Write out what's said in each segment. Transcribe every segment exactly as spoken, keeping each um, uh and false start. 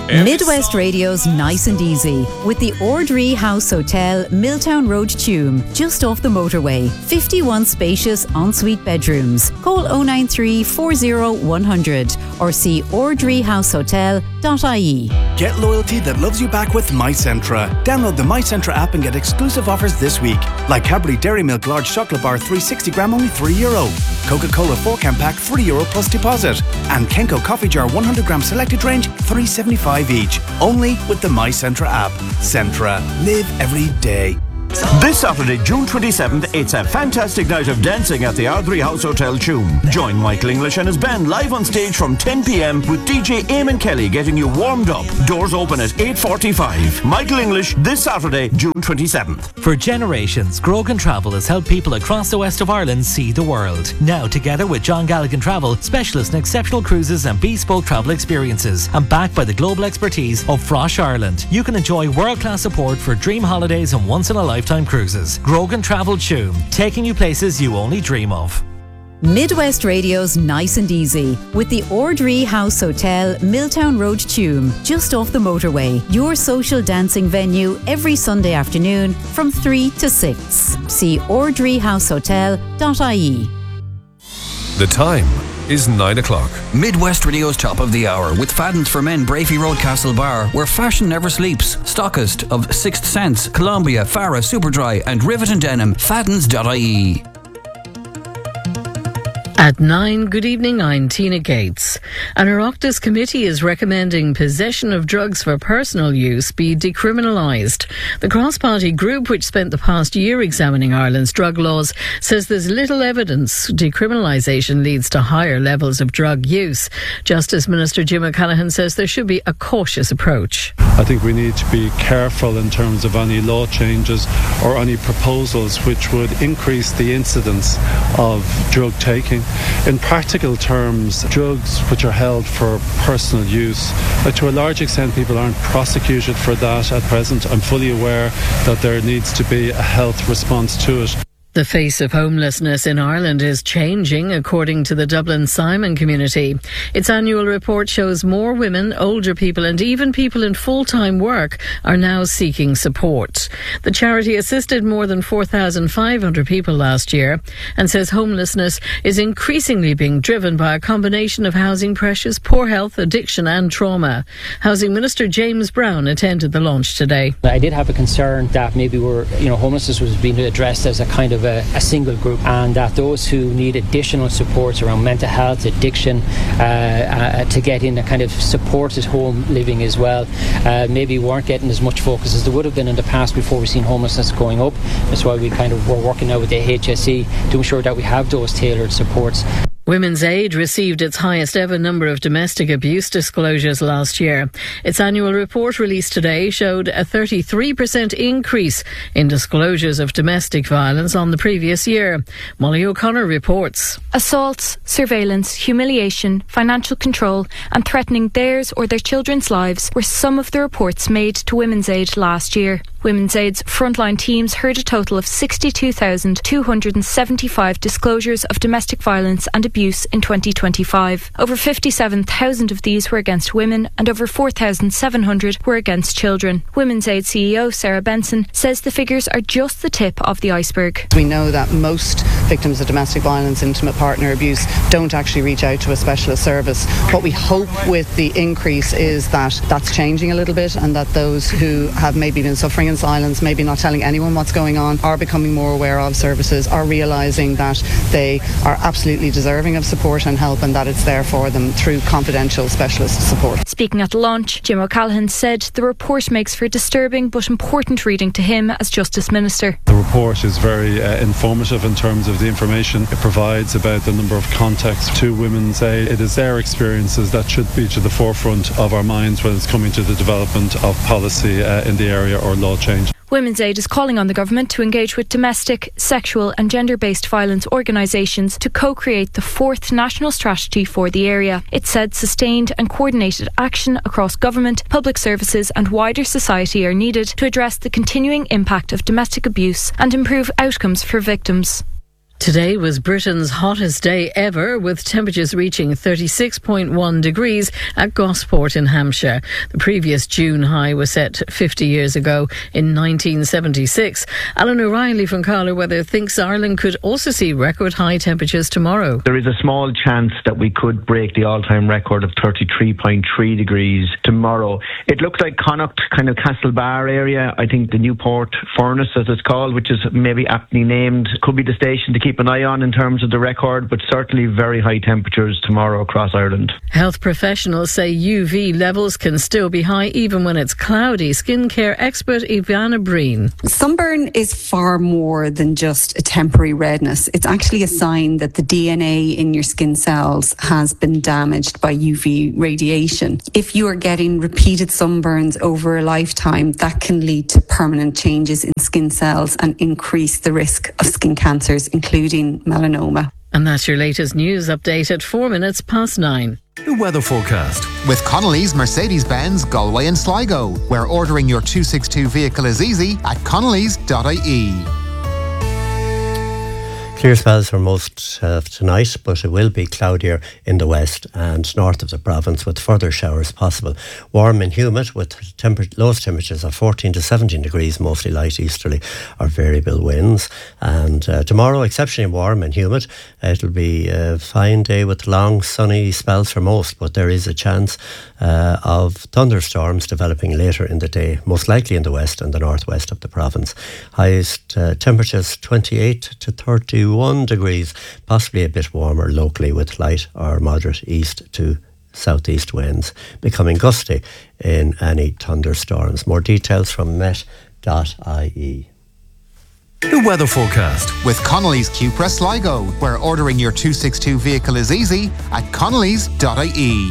Midwest Radio's Nice and Easy with the Ordree House Hotel, Milltown Road, Tuam, just off the motorway. fifty-one spacious ensuite bedrooms. Call oh nine three, four oh, one hundred or see ordree house hotel dot I E. Get loyalty that loves you back with MyCentra. Download the MyCentra app and get exclusive offers this week, like Cadbury Dairy Milk Large Chocolate Bar three hundred sixty gram only three euro, Coca-Cola four can pack three euro plus deposit, and Kenko Coffee Jar one hundred gram selected range three seventy-five each. Only with the MyCentra app. Centra. Live every day. This Saturday, June twenty-seventh, it's a fantastic night of dancing at the Ordree House Hotel, Tuam. Join Michael English and his band live on stage from ten p.m. with D J Eamon Kelly getting you warmed up. Doors open at eight forty-five. Michael English, this Saturday, June twenty-seventh. For generations, Grogan Travel has helped people across the west of Ireland see the world. Now, together with John Galligan Travel, specialists in exceptional cruises and bespoke travel experiences, and backed by the global expertise of Frosh Ireland, you can enjoy world-class support for dream holidays and once-in-a-lifetime cruises. Grogan Travel Tuam, taking you places you only dream of. Midwest Radio's Nice and Easy with the Ordree House Hotel, Milltown Road, Tuam, just off the motorway. Your social dancing venue every Sunday afternoon from three to six. See ordree house hotel dot I E. The time is nine o'clock. Midwest Radio's Top of the Hour with Fadden's for Men, Brafey Road, Castle Bar, where fashion never sleeps. Stockist of Sixth Sense, Columbia, Farah, Superdry and Rivet and Denim. Faddens dot I E. At nine, good evening, I'm Tina Gates. An Oireachtas committee is recommending possession of drugs for personal use be decriminalised. The cross-party group, which spent the past year examining Ireland's drug laws, says there's little evidence decriminalisation leads to higher levels of drug use. Justice Minister Jim O'Callaghan says there should be a cautious approach. I think we need to be careful in terms of any law changes or any proposals which would increase the incidence of drug taking. In practical terms, drugs which are held for personal use, uh, to a large extent people aren't prosecuted for that at present. I'm fully aware that there needs to be a health response to it. The face of homelessness in Ireland is changing, according to the Dublin Simon community. Its annual report shows more women, older people and even people in full-time work are now seeking support. The charity assisted more than four thousand five hundred people last year and says homelessness is increasingly being driven by a combination of housing pressures, poor health, addiction and trauma. Housing Minister James Brown attended the launch today. I did have a concern that maybe we're, you know, homelessness was being addressed as a kind of a A, a single group, and that those who need additional supports around mental health, addiction, uh, uh, to get in a kind of supported home living as well, uh, maybe weren't getting as much focus as there would have been in the past before we've seen homelessness going up. That's why we kind of were working now with the H S E to ensure that we have those tailored supports. Women's Aid received its highest ever number of domestic abuse disclosures last year. Its annual report released today showed a thirty-three percent increase in disclosures of domestic violence on the previous year. Molly O'Connor reports. Assaults, surveillance, humiliation, financial control and threatening theirs or their children's lives were some of the reports made to Women's Aid last year. Women's Aid's frontline teams heard a total of sixty-two thousand two hundred seventy-five disclosures of domestic violence and abuse in twenty twenty-five. Over fifty-seven thousand of these were against women and over four thousand seven hundred were against children. Women's Aid C E O Sarah Benson says the figures are just the tip of the iceberg. We know that most victims of domestic violence, intimate partner abuse, don't actually reach out to a specialist service. What we hope with the increase is that that's changing a little bit, and that those who have maybe been suffering in silence, maybe not telling anyone what's going on, are becoming more aware of services, are realising that they are absolutely deserving of support and help, and that it's there for them through confidential specialist support. Speaking at the launch, Jim O'Callaghan said the report makes for disturbing but important reading to him as Justice Minister. The report is very uh, informative in terms of the information it provides about the number of contacts to Women's Aid. It is their experiences that should be to the forefront of our minds when it's coming to the development of policy uh, in the area or law change. Women's Aid is calling on the government to engage with domestic, sexual and gender-based violence organisations to co-create the fourth national strategy for the area. It said sustained and coordinated action across government, public services and wider society are needed to address the continuing impact of domestic abuse and improve outcomes for victims. Today was Britain's hottest day ever, with temperatures reaching thirty-six point one degrees at Gosport in Hampshire. The previous June high was set fifty years ago in nineteen seventy-six. Alan O'Reilly from Carlow Weather thinks Ireland could also see record high temperatures tomorrow. There is a small chance that we could break the all-time record of thirty-three point three degrees tomorrow. It looks like Connacht, kind of Castlebar area. I think the Newport Furnace, as it's called, which is maybe aptly named, could be the station to keep keep an eye on in terms of the record, but certainly very high temperatures tomorrow across Ireland. Health professionals say U V levels can still be high even when it's cloudy. Skincare expert Ivana Breen. Sunburn is far more than just a temporary redness. It's actually a sign that the D N A in your skin cells has been damaged by U V radiation. If you are getting repeated sunburns over a lifetime, that can lead to permanent changes in skin cells and increase the risk of skin cancers, including melanoma. And that's your latest news update at four minutes past nine. The weather forecast with Connolly's Mercedes-Benz Galway and Sligo, where ordering your two sixty-two vehicle is easy at connellys dot I E. Clear spells for most of tonight, but it will be cloudier in the west and north of the province with further showers possible. Warm and humid with temper- lowest temperatures of fourteen to seventeen degrees, mostly light easterly or variable winds. And uh, tomorrow, exceptionally warm and humid. It'll be a fine day with long sunny spells for most, but there is a chance uh, of thunderstorms developing later in the day, most likely in the west and the northwest of the province. Highest uh, temperatures twenty-eight to thirty-one degrees, possibly a bit warmer locally with light or moderate east to southeast winds, becoming gusty in any thunderstorms. More details from met dot I E. The weather forecast with Connolly's Cupra Sligo, where ordering your two sixty-two vehicle is easy at connellys dot I E.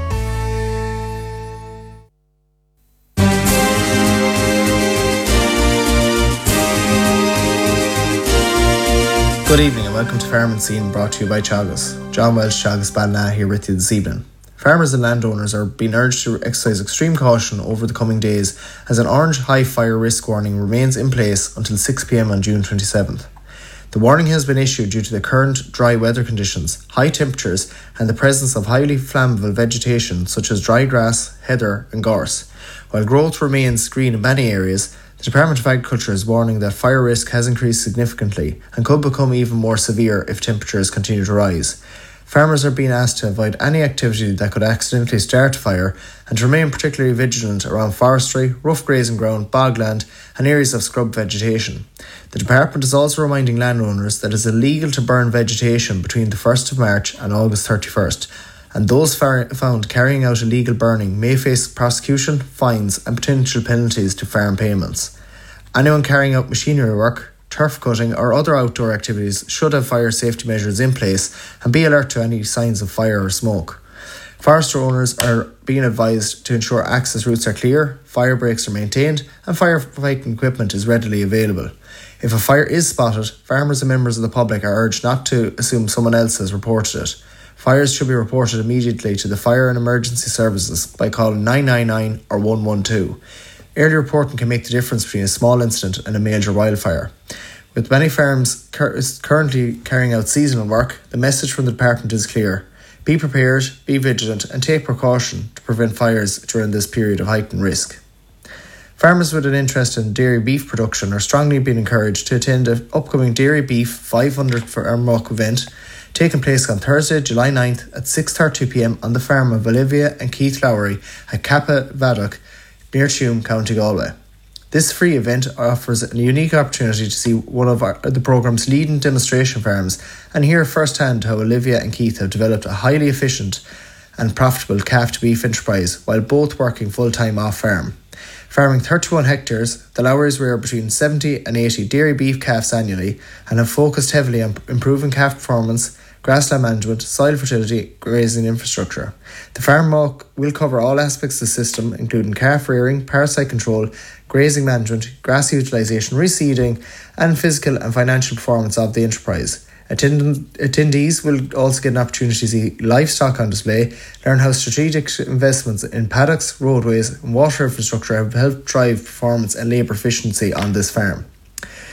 Good evening and welcome to Farm and Scene, brought to you by Teagasc. John Welsh, Teagasc Ballina here with you this evening. Farmers and landowners are being urged to exercise extreme caution over the coming days as an orange high fire risk warning remains in place until six p m on June twenty-seventh. The warning has been issued due to the current dry weather conditions, high temperatures and the presence of highly flammable vegetation such as dry grass, heather and gorse. While growth remains green in many areas, the Department of Agriculture is warning that fire risk has increased significantly and could become even more severe if temperatures continue to rise. Farmers are being asked to avoid any activity that could accidentally start a fire and to remain particularly vigilant around forestry, rough grazing ground, bogland and areas of scrub vegetation. The department is also reminding landowners that it is illegal to burn vegetation between the first of March and August thirty-first, and those far- found carrying out illegal burning may face prosecution, fines and potential penalties to farm payments. Anyone carrying out machinery work, turf cutting or other outdoor activities should have fire safety measures in place and be alert to any signs of fire or smoke. Forester owners are being advised to ensure access routes are clear, fire breaks are maintained and firefighting equipment is readily available. If a fire is spotted, farmers and members of the public are urged not to assume someone else has reported it. Fires should be reported immediately to the Fire and Emergency Services by calling nine nine nine or one one two. Early reporting can make the difference between a small incident and a major wildfire. With many farms cur- currently carrying out seasonal work, the message from the department is clear. Be prepared, be vigilant and take precaution to prevent fires during this period of heightened risk. Farmers with an interest in dairy beef production are strongly being encouraged to attend the upcoming Dairy Beef five hundred for Armagh event taking place on Thursday, July ninth at six thirty p m on the farm of Olivia and Keith Lowry at Kappa Vaddock, near Tuam, County Galway. This free event offers a unique opportunity to see one of our, the programme's leading demonstration farms and hear firsthand how Olivia and Keith have developed a highly efficient and profitable calf-to-beef enterprise while both working full-time off-farm. Farming thirty-one hectares, the Lowrys rear between seventy and eighty dairy beef calves annually and have focused heavily on improving calf performance, grassland management, soil fertility, grazing infrastructure. The farm will cover all aspects of the system, including calf rearing, parasite control, grazing management, grass utilisation, reseeding, and physical and financial performance of the enterprise. Attend- attendees will also get an opportunity to see livestock on display, learn how strategic investments in paddocks, roadways, and water infrastructure have helped drive performance and labour efficiency on this farm.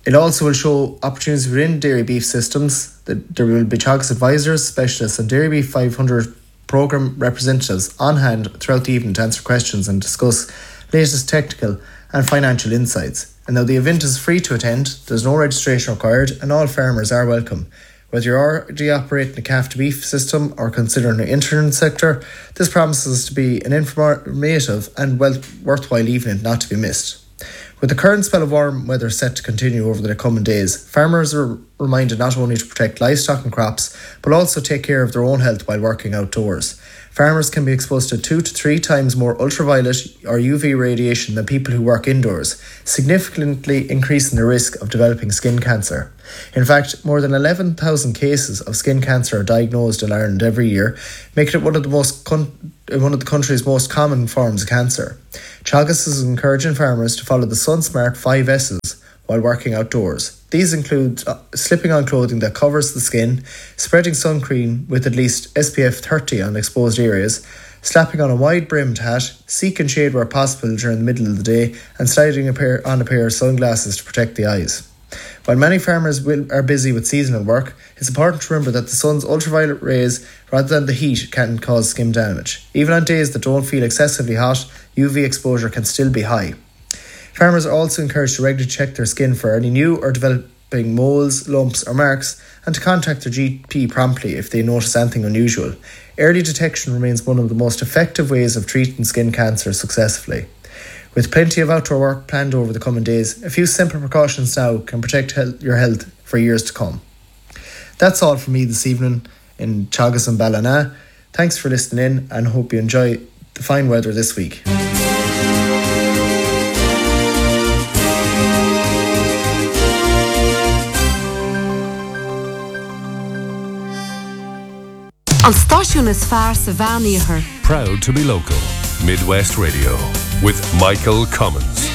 It also will show opportunities within dairy beef systems. There will be Teagasc advisors, specialists and Dairy Beef five hundred programme representatives on hand throughout the evening to answer questions and discuss latest technical and financial insights. And though the event is free to attend, there's no registration required and all farmers are welcome. Whether you're already operating a calf to beef system or considering the intern sector, this promises to be an informative and well worthwhile evening not to be missed. With the current spell of warm weather set to continue over the coming days, farmers are reminded not only to protect livestock and crops, but also take care of their own health while working outdoors. Farmers can be exposed to two to three times more ultraviolet or U V radiation than people who work indoors, significantly increasing the risk of developing skin cancer. In fact, more than eleven thousand cases of skin cancer are diagnosed in Ireland every year, making it one of the most con- one of the country's most common forms of cancer. Teagasc is encouraging farmers to follow the SunSmart five S's while working outdoors. These include uh, slipping on clothing that covers the skin, spreading sun cream with at least S P F thirty on exposed areas, slapping on a wide-brimmed hat, seeking shade where possible during the middle of the day, and sliding a pair, on a pair of sunglasses to protect the eyes. While many farmers will, are busy with seasonal work, it's important to remember that the sun's ultraviolet rays, rather than the heat, can cause skin damage. Even on days that don't feel excessively hot, U V exposure can still be high. Farmers are also encouraged to regularly check their skin for any new or developing moles, lumps or marks, and to contact their G P promptly if they notice anything unusual. Early detection remains one of the most effective ways of treating skin cancer successfully. With plenty of outdoor work planned over the coming days, a few simple precautions now can protect he- your health for years to come. That's all from me this evening in Teagasc and Ballina. Thanks for listening in and hope you enjoy the fine weather this week. An stáisiún is fearr sa bhean iarthar. Proud to be local. Midwest Radio with Michael Cummins.